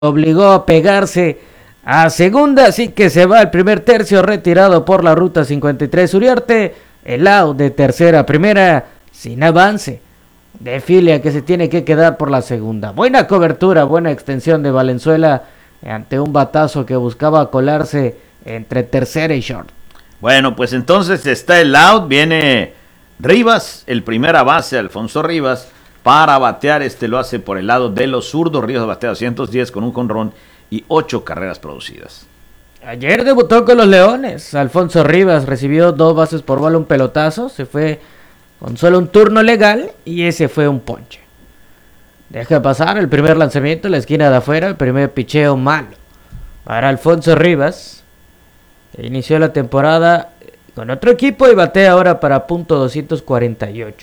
obligó a pegarse a segunda, así que se va el primer tercio retirado por la ruta 53 Uriarte, el out de tercera a primera, sin avance de Filia que se tiene que quedar por la segunda. Buena cobertura, buena extensión de Valenzuela ante un batazo que buscaba colarse entre tercera y short. Bueno, pues entonces está el out, viene Rivas, el primera base, Alfonso Rivas, para batear, lo hace por el lado de los zurdos. Rivas batea 210 con un jonrón y 8 carreras producidas. Ayer debutó con los Leones. Alfonso Rivas recibió 2 bases por bola, un pelotazo, se fue con solo un turno legal y ese fue un ponche. Deja pasar el primer lanzamiento en la esquina de afuera, el primer picheo malo para Alfonso Rivas, que inició la temporada con otro equipo y batea ahora para .248.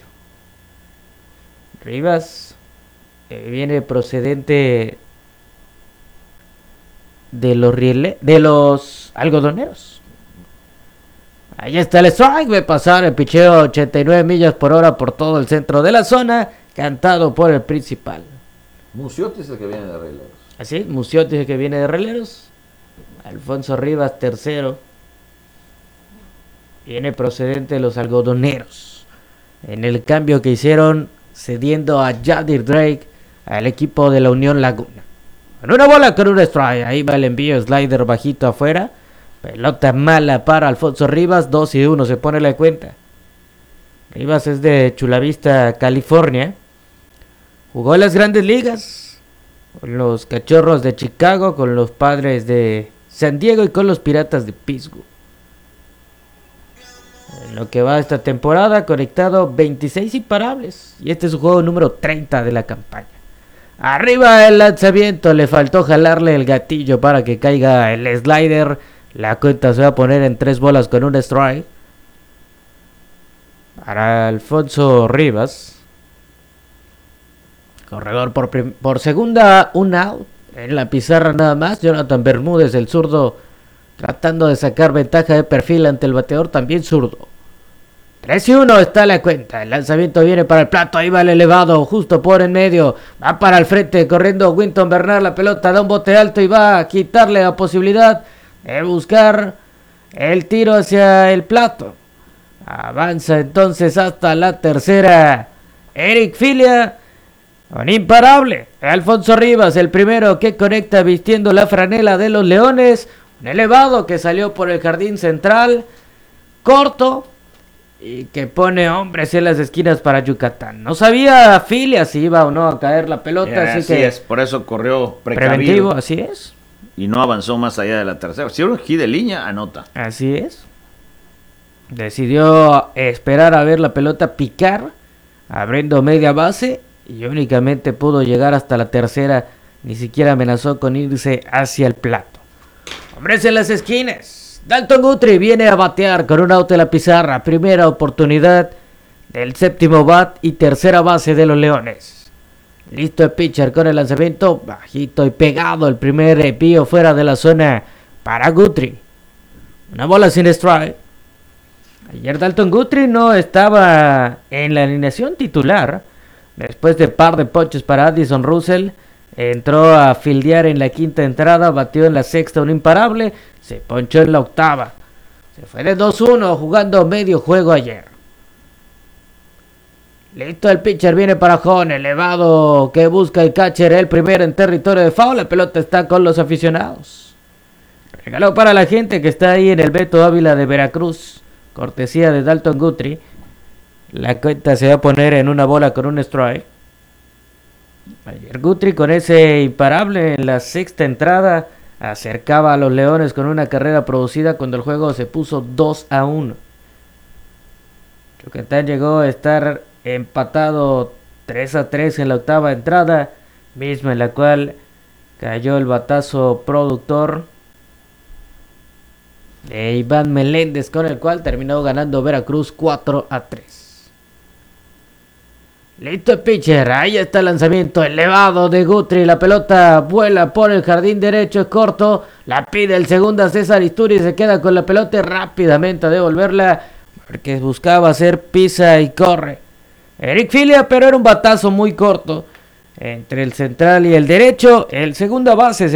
Rivas viene procedente de los algodoneros. Ahí está el strike, ve pasar el picheo a 89 millas por hora por todo el centro de la zona, cantado por el principal. Muciotti es el que viene de releros. Así, Muciotti es el que viene de releros. Alfonso Rivas, tercero, viene procedente de los algodoneros. En el cambio que hicieron, cediendo a Yadir Drake al equipo de la Unión Laguna. Con una bola, con un strike. Ahí va el envío, slider bajito afuera. Pelota mala para Alfonso Rivas. 2-1 se pone la cuenta. Rivas es de Chula Vista, California. Jugó en las grandes ligas. Con los Cachorros de Chicago, con los Padres de San Diego y con los Piratas de Pittsburgh. En lo que va esta temporada, conectado 26 imparables. Y este es su juego número 30 de la campaña. Arriba el lanzamiento, le faltó jalarle el gatillo para que caiga el slider. La cuenta se va a poner en 3 bolas con un strike para Alfonso Rivas. Corredor por segunda, un out. En la pizarra nada más, Jonathan Bermúdez, el zurdo, tratando de sacar ventaja de perfil ante el bateador, también zurdo. 3-1 está la cuenta. El lanzamiento viene para el plato. Ahí va el elevado, justo por en medio. Va para el frente, corriendo Winton Bernard. La pelota da un bote alto y va a quitarle la posibilidad de buscar el tiro hacia el plato. Avanza entonces hasta la tercera Eric Filia. Un imparable. Alfonso Rivas, el primero que conecta vistiendo la franela de los Leones. Un elevado que salió por el jardín central. Corto. Y que pone hombres en las esquinas para Yucatán. No sabía Filia si iba o no a caer la pelota. Así que es, por eso corrió preventivo, así es. Y no avanzó más allá de la tercera. Si era un hit de línea, anota. Así es. Decidió esperar a ver la pelota picar, abriendo media base. Y únicamente pudo llegar hasta la tercera. Ni siquiera amenazó con irse hacia el plato. Hombres en las esquinas. Dalton Guthrie viene a batear con un out de la pizarra. Primera oportunidad del séptimo bat y tercera base de los Leones. Listo el pitcher con el lanzamiento bajito y pegado. El primer envío fuera de la zona para Guthrie. Una bola sin strike. Ayer Dalton Guthrie no estaba en la alineación titular. Después de par de ponches para Addison Russell. Entró a fildear en la quinta entrada. Batió en la sexta un imparable. Se ponchó en la octava. Se fue de 2-1 jugando medio juego ayer. Listo el pitcher, viene para Jón. Elevado que busca el catcher. El primero en territorio de foul. La pelota está con los aficionados. Regaló para la gente que está ahí en el Beto Ávila de Veracruz. Cortesía de Dalton Guthrie. La cuenta se va a poner en una bola con un strike. Ayer Guthrie con ese imparable en la sexta entrada acercaba a los Leones con una carrera producida cuando el juego se puso 2-1. Yucatán llegó a estar empatado 3-3 en la octava entrada, misma en la cual cayó el batazo productor de Iván Meléndez, con el cual terminó ganando Veracruz 4-3. Listo el pitcher, ahí está el lanzamiento elevado de Guthrie, la pelota vuela por el jardín derecho, es corto, la pide el segunda César Isturi, se queda con la pelota y rápidamente a devolverla, porque buscaba hacer pisa y corre. Eric Filia, pero era un batazo muy corto, entre el central y el derecho. El segunda base